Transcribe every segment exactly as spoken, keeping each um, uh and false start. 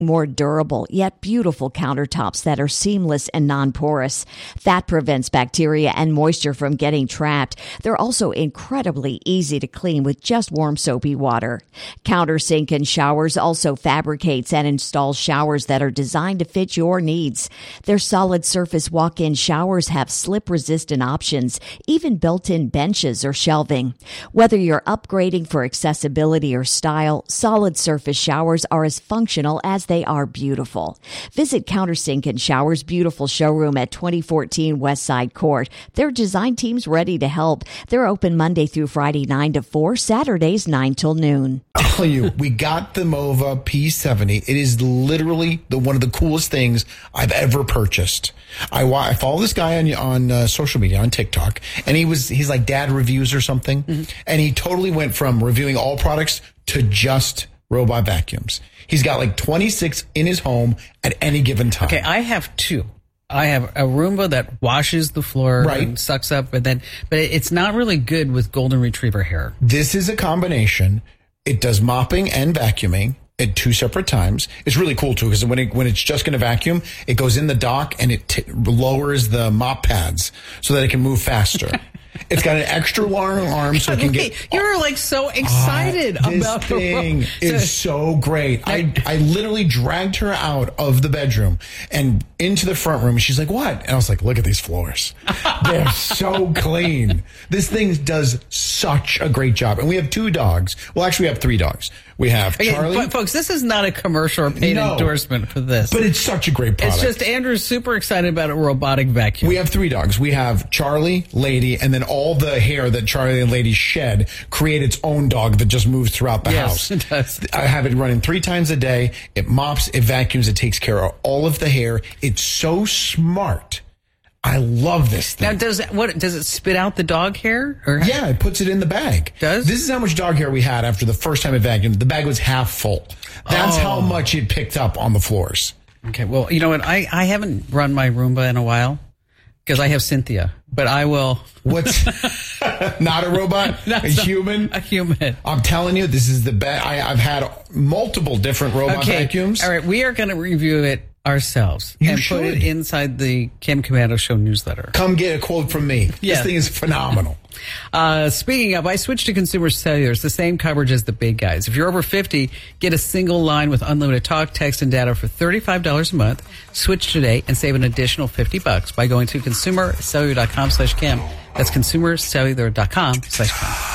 more durable yet beautiful countertops that are seamless and non-porous. That prevents bacteria and moisture from getting trapped. They're also incredibly easy to clean with just warm soapy water. Countersink and Showers also fabricates and installs showers that are designed to fit your needs. Their solid surface walk-in showers have slip-resistant options, even built-in benches or shelving. Whether you're upgrading for accessibility or style, solid surface showers are as functional as they are beautiful. Visit Countersink and Showers' beautiful showroom at twenty fourteen West Side Court. Their design team's ready to help. They're open Monday through Friday nine to four, Saturdays nine till noon. I'll tell you, we got the Mova P seventy. It is literally the one of the coolest things I've ever purchased. I, I follow this guy on on uh, social media, on TikTok, and he was he's like dad reviews or something, mm-hmm. and he totally went from reviewing all products to just robot vacuums. He's got like twenty-six in his home at any given time. Okay, I have two. I have a Roomba that washes the floor right. and sucks up, but then, but it's not really good with golden retriever hair. This is a combination. It does mopping and vacuuming at two separate times. It's really cool too, because when it, when it's just going to vacuum, it goes in the dock and it t- lowers the mop pads so that it can move faster. It's got an extra long arm so it can Wait, get... You're like so excited uh, this about thing the is so great. I, I literally dragged her out of the bedroom and into the front room. And she's like, what? And I was like, look at these floors. They're so clean. This thing does such a great job. And we have two dogs. Well, actually, we have three dogs. We have okay, Charlie. But folks, this is not a commercial or paid no, endorsement for this. But it's such a great product. It's just Andrew's super excited about a robotic vacuum. We have three dogs. We have Charlie, Lady, and then all the hair that Charlie and Lady shed create its own dog that just moves throughout the yes, house. It does. I have it running three times a day. It mops, it vacuums, it takes care of all of the hair. It's so smart. I love this thing. Now, does it, what does it spit out the dog hair? Or yeah, it puts it in the bag. Does? This is how much dog hair we had after the first time it vacuumed. The bag was half full. That's oh. how much it picked up on the floors. Okay, well, you know what? I, I haven't run my Roomba in a while because I have Cynthia, but I will. What's not a robot? Not a some, human? A human. I'm telling you, this is the best. I've had multiple different robot okay. vacuums. All right, we are going to review it ourselves you and should. put it inside the Kim Komando Show newsletter. Come get a quote from me. Yeah. This thing is phenomenal. Uh, speaking of, I switched to Consumer Cellular. It's the same coverage as the big guys. If you're over fifty, get a single line with unlimited talk, text, and data for thirty-five dollars a month. Switch today and save an additional fifty bucks by going to consumercellular.com slash Kim. That's consumercellular.com slash Kim.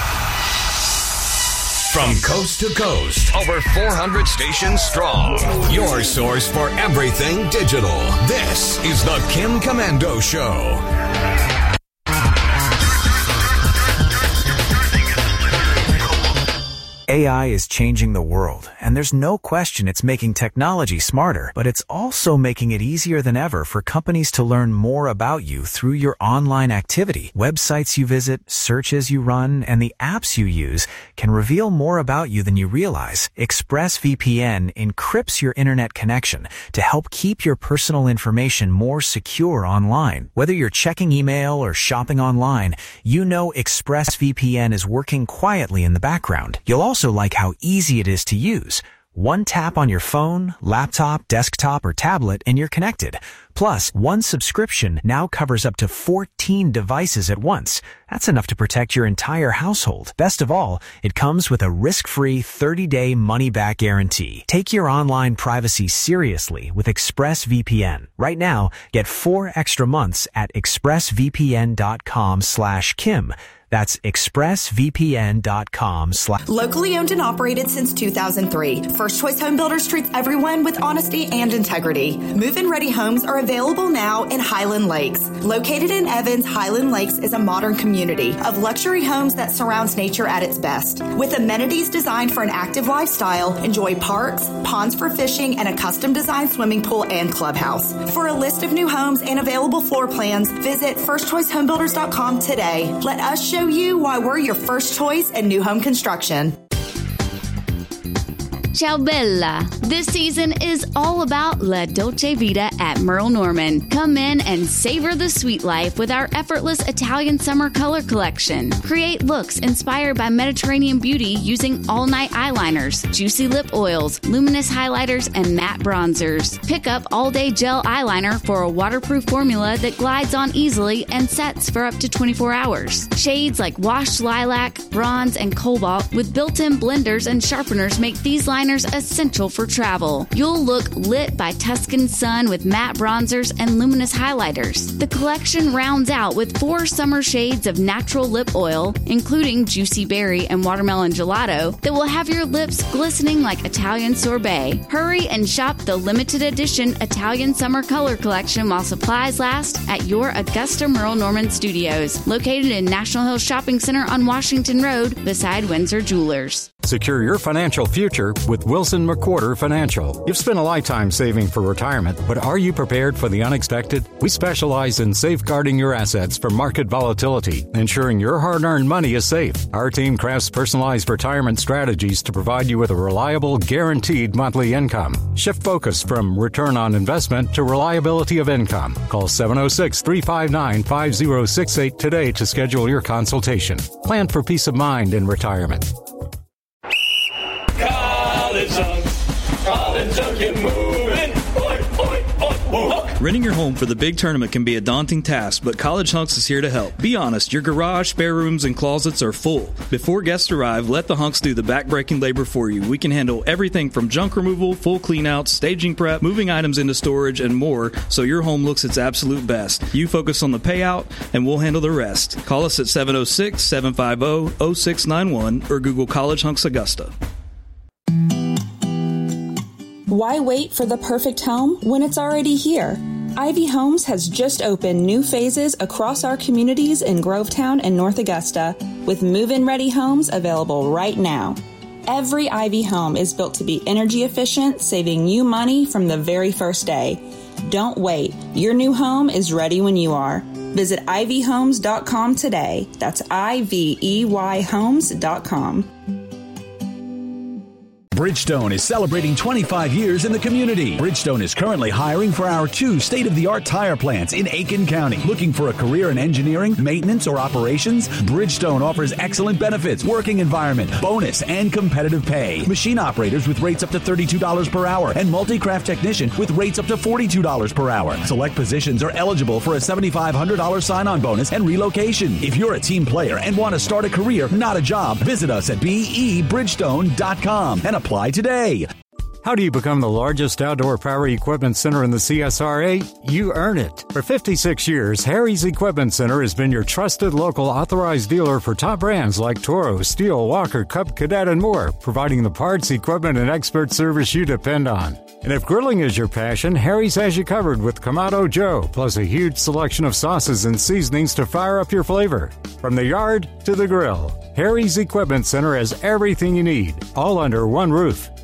From coast to coast, over four hundred stations strong. Your source for everything digital. This is the Kim Komando Show. A I is changing the world, and there's no question it's making technology smarter, but it's also making it easier than ever for companies to learn more about you through your online activity. Websites you visit, searches you run, and the apps you use can reveal more about you than you realize. ExpressVPN encrypts your internet connection to help keep your personal information more secure online. Whether you're checking email or shopping online, you know ExpressVPN is working quietly in the background. You'll also like how easy it is to use. One tap on your phone, laptop, desktop, or tablet, and you're connected. Plus, one subscription now covers up to fourteen devices at once. That's enough to protect your entire household. Best of all, it comes with a risk-free thirty-day money-back guarantee. Take your online privacy seriously with ExpressVPN. Right now, get four extra months at expressvpn.com slash Kim. That's expressvpn.com slash. Locally owned and operated since two thousand three. First Choice Home Builders treats everyone with honesty and integrity. Move-in ready homes are available now in Highland Lakes. Located in Evans, Highland Lakes is a modern community of luxury homes that surrounds nature at its best. With amenities designed for an active lifestyle, enjoy parks, ponds for fishing, and a custom designed swimming pool and clubhouse. For a list of new homes and available floor plans, visit first choice home builders dot com today. Let us show you why we're your first choice in new home construction. ciao bella. This season is all about La Dolce Vita at Merle Norman. Come in and savor the sweet life with our effortless Italian summer color collection. Create looks inspired by Mediterranean beauty using all-night eyeliners, juicy lip oils, luminous highlighters, and matte bronzers. Pick up all-day gel eyeliner for a waterproof formula that glides on easily and sets for up to twenty-four hours. Shades like washed lilac, bronze, and cobalt with built-in blenders and sharpeners make these liners essential for travel. You'll look lit by Tuscan sun with matte bronzers and luminous highlighters. The collection rounds out with four summer shades of natural lip oil, including juicy berry and watermelon gelato, that will have your lips glistening like Italian sorbet. Hurry and shop the limited edition Italian Summer Color Collection while supplies last at your Augusta Merle Norman Studios, located in National Hill Shopping Center on Washington Road beside Windsor Jewelers. Secure your financial future with Wilson McWhorter Financial. You've spent a lifetime saving for retirement, but are you prepared for the unexpected? We specialize in safeguarding your assets from market volatility, ensuring your hard-earned money is safe. Our team crafts personalized retirement strategies to provide you with a reliable, guaranteed monthly income. Shift focus from return on investment to reliability of income. Call seven oh six, three five nine, five oh six eight today to schedule your consultation. Plan for peace of mind in retirement. College Hunks, College Hunks, get moving. Oi, oi, oi, oi. Renting your home for the big tournament can be a daunting task, but College Hunks is here to help. Be honest, your garage, spare rooms, and closets are full. Before guests arrive, let the Hunks do the back-breaking labor for you. We can handle everything from junk removal, full cleanouts, staging prep, moving items into storage, and more, so your home looks its absolute best. You focus on the payout, and we'll handle the rest. Call us at seven oh six, seven five oh, oh six nine one or Google College Hunks Augusta. Why wait for the perfect home when it's already here? Ivy Homes has just opened new phases across our communities in Grovetown and North Augusta, with move-in ready homes available right now. Every Ivy home is built to be energy efficient, saving you money from the very first day. Don't wait. Your new home is ready when you are. Visit ivy homes dot com today. That's I V E Y homes dot com. Bridgestone is celebrating twenty-five years in the community. Bridgestone is currently hiring for our two state-of-the-art tire plants in Aiken County. Looking for a career in engineering, maintenance, or operations? Bridgestone offers excellent benefits, working environment, bonus, and competitive pay. Machine operators with rates up to thirty-two dollars per hour and multi-craft technician with rates up to forty-two dollars per hour. Select positions are eligible for a seven thousand five hundred dollars sign-on bonus and relocation. If you're a team player and want to start a career, not a job, visit us at b e bridgestone dot com and apply today. How do you become the largest outdoor power equipment center in the C S R A? You earn it. For fifty-six years, Harry's Equipment Center has been your trusted local authorized dealer for top brands like Toro, Steel, Walker, Cub Cadet, and more, providing the parts, equipment, and expert service you depend on. And if grilling is your passion, Harry's has you covered with Kamado Joe, plus a huge selection of sauces and seasonings to fire up your flavor. From the yard to the grill, Harry's Equipment Center has everything you need, all under one roof.